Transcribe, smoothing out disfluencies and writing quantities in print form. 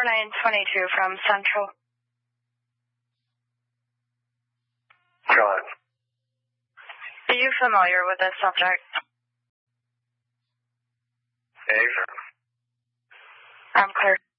4922 from Central. Go ahead. Are you familiar with this subject? Yeah, sure. I'm clear.